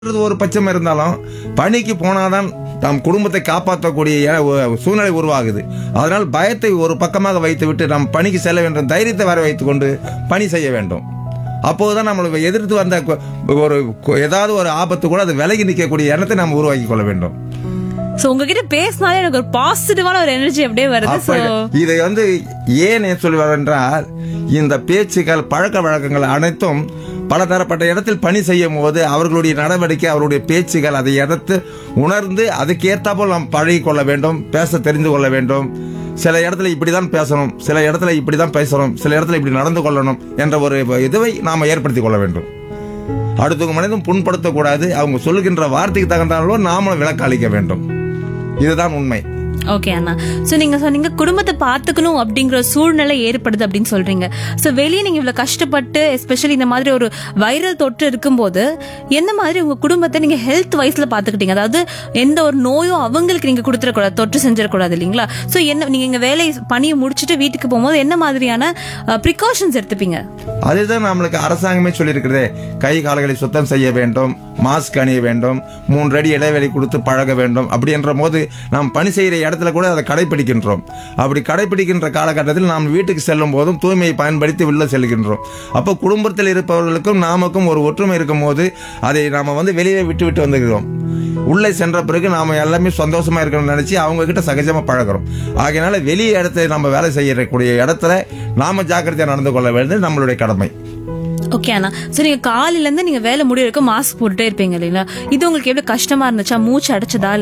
ஒரு பட்சம் இருந்தாலும் பணிக்கு போனாதான் நம் குடும்பத்தை காப்பாற்றக்கூடிய சூழ்நிலை உருவாகுது. அதனால் பயத்தை ஒரு பக்கமாக வைத்துவிட்டு நாம் பணிக்கு செல்ல வேண்டும், தைரியத்தை வர வைத்துக் கொண்டு பணி செய்ய வேண்டும். அப்போதுதான் நம்மளுக்கு எதிர்த்து வந்த ஒரு ஏதாவது ஒரு ஆபத்து கூட அது விலகி நிற்கக்கூடிய எண்ணத்தை நாம் உருவாக்கி கொள்ள வேண்டும். உங்ககிட்ட பேசினாலே எனக்கு ஒரு பாசிட்டிவான ஒரு எனர்ஜி அப்படியே வருது. இதை ஏன் சொல்லுவார் என்றால், இந்த பேச்சுக்கள் பழக்க வழக்கங்கள் அனைத்தும் பல தரப்பட்ட இடத்தில் பணி செய்யும் போது அவர்களுடைய நடவடிக்கை, அவருடைய பேச்சுகள் அதை எடுத்து உணர்ந்து அதுக்கேற்றாப்போல் நாம் பழகி கொள்ள வேண்டும், பேச தெரிந்து கொள்ள வேண்டும். சில இடத்துல இப்படிதான் பேசணும், சில இடத்துல இப்படிதான் பேசணும், சில இடத்துல இப்படி நடந்து கொள்ளணும் என்ற ஒரு இதுவை நாம ஏற்படுத்திக் கொள்ள வேண்டும். அடுத்தவங்க மனிதனும் புண்படுத்தக்கூடாது. அவங்க சொல்லுகின்ற வார்த்தைக்கு தகுந்தாலோ நாமளும் விளக்க அளிக்க வேண்டும். இதுதான் உண்மை. ஓகே அண்ணா, சோ நீங்க சொன்னீங்க குடும்பத்தை பாத்துக்கணும் அப்படிங்கிற சூழ்நிலை ஏற்படுது அப்படின்னு சொல்றீங்க. சோ வெளியே நீங்க இவ்வளவு கஷ்டப்பட்டு எஸ்பெஷலி இந்த மாதிரி ஒரு வைரல் தொற்று இருக்கும்போது எந்த மாதிரி உங்க குடும்பத்தை நீங்க ஹெல்த் வைஸ்ல பாத்துக்கிட்டீங்க? அதாவது எந்த ஒரு நோயும் அவங்களுக்கு நீங்க கொடுத்துடக்கூடாது, தொற்று செஞ்சிடக்கூடாது இல்லீங்களா? சோ என்ன நீங்க இங்க வேலை பணியை முடிச்சுட்டு வீட்டுக்கு போகும்போது என்ன மாதிரியான ப்ரிகாஷன்ஸ் எடுத்துப்பீங்க? அதுதான் நம்மளுக்கு அரசாங்கமே சொல்லியிருக்கிறதே. கை கால்களை சுத்தம் செய்ய வேண்டும், மாஸ்க் அணிய வேண்டும், 3 அடி இடைவெளி கொடுத்து பழக வேண்டும். அப்படி என்ற போது நாம் பணி செய்கிற இடத்துல கூட அதை கடைபிடிக்கின்றோம். அப்படி கடைபிடிக்கின்ற காலகட்டத்தில் நாம் வீட்டுக்கு செல்லும் போதும் தூய்மையை பயன்படுத்தி உள்ள செல்கின்றோம். அப்போ குடும்பத்தில் இருப்பவர்களுக்கும் நாமக்கும் ஒரு ஒற்றுமை இருக்கும் போது அதை நாம வெளியே விட்டு வந்துக்கிறோம். உள்ளே சென்ற பிறகு நாம எல்லாமே சந்தோஷமா இருக்கணும்னு நினைச்சு அவங்க கிட்ட சகஜமா பழகிறோம். ஆகையினால வெளியே இடத்தை நம்ம வேலை செய்யக்கூடிய இடத்துல நாம ஜாக்கிரதையா நடந்து கொள்ள வேண்டியது நம்மளுடைய கடமை. ஓகே அண்ணா, சோ நீங்க காலையில இருந்து நீங்க வேலை முடிய வரைக்கும் மாஸ்க் போட்டுட்டே இருப்பீங்க இல்லைங்களா? இது உங்களுக்கு எப்படி கஷ்டமா இருந்துச்சா? மூச்சு அடைச்சதா?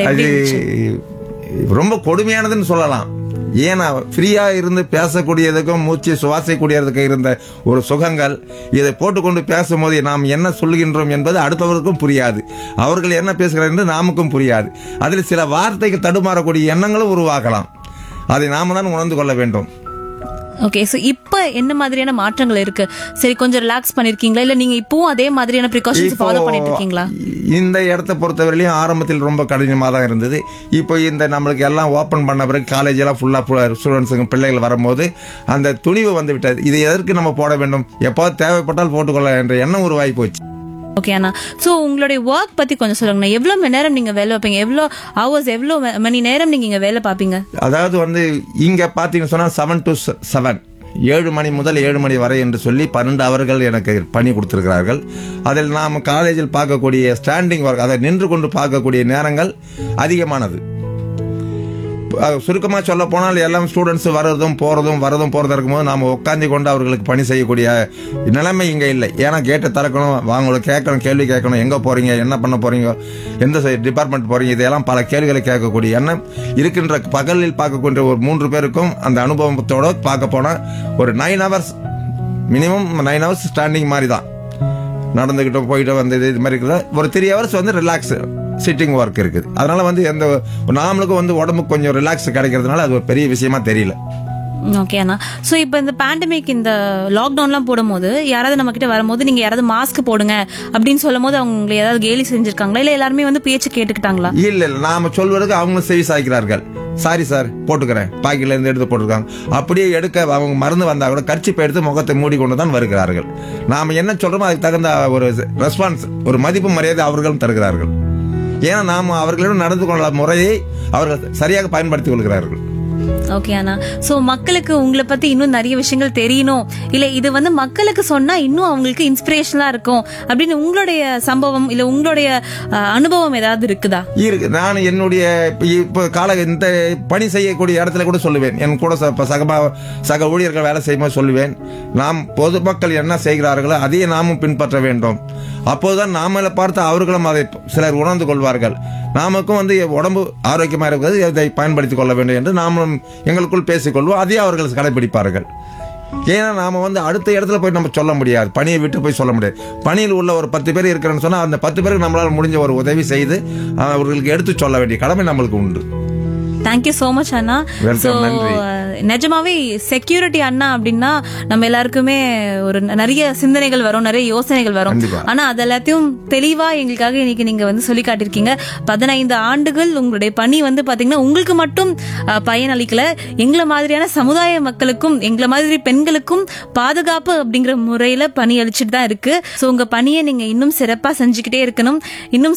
ரொம்ப கொடுமையானதுன்னு சொல்லலாம். ஏன்னா ஃப்ரீயா இருந்து பேசக்கூடியதுக்கும் மூச்சு சுவாசிக்கூடியதுக்கு இருந்த ஒரு சுகங்கள் இதை போட்டுக்கொண்டு பேசும்போது நாம் என்ன சொல்லுகின்றோம் என்பது அடுத்தவருக்கும் புரியாது, அவர்கள் என்ன பேசுகிறார் என்று நாமுக்கும் புரியாது. அதில் சில வார்த்தைக்கு தடுமாறக்கூடிய எண்ணங்களும் உருவாகலாம். அதை நாம தான் உணர்ந்து கொள்ள வேண்டும். ஓகே, சோ இப்ப என்ன மாதிரியான மாற்றங்கள் இருக்கு? சரி, கொஞ்சம் ரிலாக்ஸ் பண்ணிருக்கீங்களா, இல்ல நீங்க இப்பவும் அதே மாதிரியான பிரிகாஷன்ஸ் ஃபாலோ பண்ணிட்டு இருக்கீங்களா? இந்த இடத்தை பொறுத்தவரையிலும் ஆரம்பத்தில் ரொம்ப கடினமாக தான் இருந்தது. இப்போ இந்த நம்மளுக்கு எல்லாம் ஓபன் பண்ண பிறகு காலேஜ் எல்லாம் ஃபுல்லா ஸ்டூடெண்ட்ஸுங்க பிள்ளைகள் வரும்போது அந்த துணிவு வந்து விட்டது. இது எதற்கு நம்ம போட வேண்டும், எப்போது தேவைப்பட்டால் போட்டுக்கொள்ள என்ற எண்ணம் உருவாகி போச்சு. ஓகே அண்ணா, சோ உங்களுடைய ஒர்க் பத்தி கொஞ்சம் சொல்லுங்க. எவ்வளவு மணி நேரம் நீங்க வேலை வைப்பீங்க? எவ்வளவு ஹவர்ஸ், எவ்வளவு மணி நேரம் நீங்க இங்க வேலை பார்ப்பீங்க? அதாவது இங்க பாத்தீங்கன்னு சொன்னா 7 to 7, 7 மணி முதல் 7 மணி வரை என்று சொல்லி 12 அவர்கள் எனக்கு பணி கொடுத்திருக்கிறார்கள். அதில் நாம் காலேஜில் பார்க்கக்கூடிய ஸ்டாண்டிங் ஒர்க், அதை நின்று கொண்டு பார்க்கக்கூடிய நேரங்கள் அதிகமானது. சுருக்கமாக சொல்ல போனால் எல்லாம் ஸ்டூடெண்ட்ஸ் வரதும் போறதும் இருக்கும்போது நாம உட்காந்து கொண்டு அவர்களுக்கு பணி செய்யக்கூடிய நிலைமை இங்க இல்லை. ஏன்னா கேட்டை திறக்கணும், அவங்களை கேட்கணும், கேள்வி கேட்கணும், எங்க போறீங்க, என்ன பண்ண போறீங்க, எந்த டிபார்ட்மெண்ட் போறீங்க, இதெல்லாம் பல கேள்விகளை கேட்கக்கூடிய எண்ணம் இருக்கின்ற. பகலில் பார்க்கக்கூடிய ஒரு 3 பேருக்கும் அந்த அனுபவத்தோட பார்க்க போனா ஒரு 9 hours மினிமம் 9 hours ஸ்டாண்டிங் மாதிரி தான் நடந்துகிட்டு போயிட்டு வந்தது. இது மாதிரி இருக்கிற ஒரு 3 hours ரிலாக்ஸ் சிட்டிங் ஒர்க் இருக்குது. அதனால எந்த நாமளுக்கும் உடம்புக்கு கொஞ்சம் ரிலாக்ஸ் கிடைக்கிறதுனால அது ஒரு பெரிய விஷயமா தெரியல. ஓகே அண்ணா, சோ இப்போ இந்த பேண்டமிக், இந்த லாக்டவுன்லாம் போடும்போது யாராவது நம்ம கிட்ட வரும்போது நீங்க யாராவது மாஸ்க் போடுங்க அப்படின்னு சொல்லும் போது அவங்க ஏதாவது கேலி செஞ்சிருக்காங்களா, இல்ல எல்லாருமே பேச்சு கேட்டுக்கிட்டாங்களா? இல்ல நாம சொல்வதற்கு அவங்களும் செவி சாய்க்கிறார்கள். சாரி சார், போட்டுக்கிறேன், பாக்கெட்ல இருந்து எடுத்து போட்டுருக்காங்க. அப்படியே எடுக்க அவங்க மறந்து வந்தா கூட கர்ச்சிப்பை எடுத்து முகத்தை மூடிக்கொண்டு தான் வருகிறார்கள். நாம என்ன சொல்றோமோ அதுக்கு தகுந்த ஒரு ரெஸ்பான்ஸ், ஒரு மதிப்பு மரியாதை அவர்களும் தருகிறார்கள். ஏன்னா நாம அவர்களிடம் நடந்து கொள்ள முறையை அவர்கள் சரியாக பயன்படுத்திக் கொள்கிறார்கள். ஓகே அண்ணா, சோ மக்களுக்கு உங்களை பத்தி இன்னும் நிறைய விஷயங்கள் தெரியணும், இல்ல இது மக்களுக்கு சொன்னா இன்னும் அவங்களுக்கு இன்ஸ்பிரேஷனா இருக்கும் அப்படின்னு உங்களுடைய சம்பவம் இல்ல உங்களுடைய அனுபவம் ஏதாவது இருக்குதா? இருக்கு. நான் என்னுடைய இந்த பணி செய்யக்கூடிய இடத்துல கூட சொல்லுவேன், என் கூட சக ஊழியர்கள் வேலை செய்யும்போது சொல்லுவேன், நாம் பொதுமக்கள் என்ன செய்கிறார்களோ அதையே நாமும் பின்பற்ற வேண்டும். அப்போதுதான் நாமளை பார்த்து அவர்களும் அதை சிலர் உணர்ந்து கொள்வார்கள். நாமக்கும் உடம்பு ஆரோக்கியமா இருக்கிறது, இதை பயன்படுத்திக் கொள்ள வேண்டும் என்று நாமும் எங்களுக்குள் பேசிக்கொள்வோம். அதையே அவர்கள் கடைபிடிப்பார்கள். ஏன்னா நாம அடுத்த இடத்துல போய் நம்ம சொல்ல முடியாது, பணியை விட்டு போய் சொல்ல முடியாது. பணியில் உள்ள ஒரு 10 பேர் இருக்கிறேன்னு சொன்னா அந்த 10 பேருக்கு நம்மளால முடிஞ்ச ஒரு உதவி செய்து அவர்களுக்கு எடுத்து சொல்ல வேண்டிய கடமை நம்மளுக்கு உண்டு. தேங்க்யூ சோ மச் அண்ணா. நிஜமாவே செக்யூரிட்டி அண்ணா அப்படின்னா நம்ம எல்லாருக்குமே ஒரு நிறைய சிந்தனைகள் வரும், நிறைய யோசனைகள் வரும். கண்டிப்பா. ஆனா அது எல்லாத்தையும் தெளிவா எங்களுக்காக இன்னைக்கு நீங்க வந்து சொல்லி காட்டிருக்கீங்க. 15 ஆண்டுகள் உங்களுடைய பணி வந்து பாத்தீங்கன்னா உங்களுக்கு மட்டும் பயன் அளிக்கல, எங்களை மாதிரியான சமுதாய மக்களுக்கும் எங்களை மாதிரி பெண்களுக்கும் பாதுகாப்பு அப்படிங்கிற முறையில பணி அளிச்சுட்டு தான் இருக்கு. சோ உங்க பணியை நீங்க இன்னும் சிறப்பா செஞ்சுக்கிட்டே இருக்கணும். இன்னும்